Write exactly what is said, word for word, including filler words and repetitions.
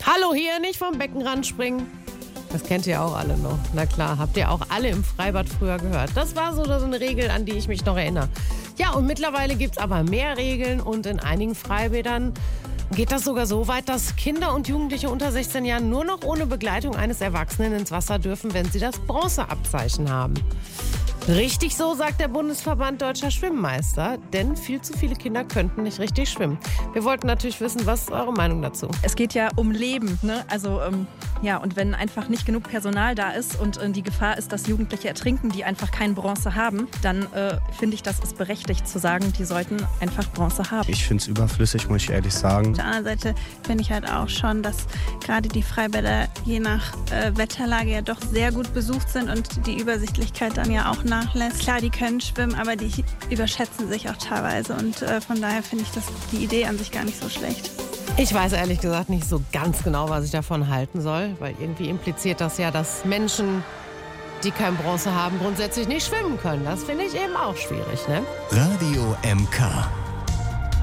Hallo, hier nicht vom Beckenrand springen. Das kennt ihr auch alle noch. Na klar, habt ihr auch alle im Freibad früher gehört. Das war so eine Regel, an die ich mich noch erinnere. Ja, und mittlerweile gibt es aber mehr Regeln und in einigen Freibädern geht das sogar so weit, dass Kinder und Jugendliche unter sechzehn Jahren nur noch ohne Begleitung eines Erwachsenen ins Wasser dürfen, wenn sie das Bronzeabzeichen haben. Richtig so, sagt der Bundesverband Deutscher Schwimmmeister, denn viel zu viele Kinder könnten nicht richtig schwimmen. Wir wollten natürlich wissen, was ist eure Meinung dazu? Es geht ja um Leben, ne? Also ähm, ja, und wenn einfach nicht genug Personal da ist und äh, die Gefahr ist, dass Jugendliche ertrinken, die einfach kein Bronze haben, dann äh, finde ich, das ist berechtigt zu sagen, die sollten einfach Bronze haben. Ich finde es überflüssig, muss ich ehrlich sagen. Auf der anderen Seite finde ich halt auch schon, dass gerade die Freibäder je nach äh, Wetterlage ja doch sehr gut besucht sind und die Übersichtlichkeit dann ja auch nachlässt. Klar, die können schwimmen, aber die überschätzen sich auch teilweise und äh, von daher finde ich das, die Idee an sich gar nicht so schlecht. Ich weiß ehrlich gesagt nicht so ganz genau, was ich davon halten soll, weil irgendwie impliziert das ja, dass Menschen, die kein Bronze haben, grundsätzlich nicht schwimmen können. Das finde ich eben auch schwierig, ne? Radio M K.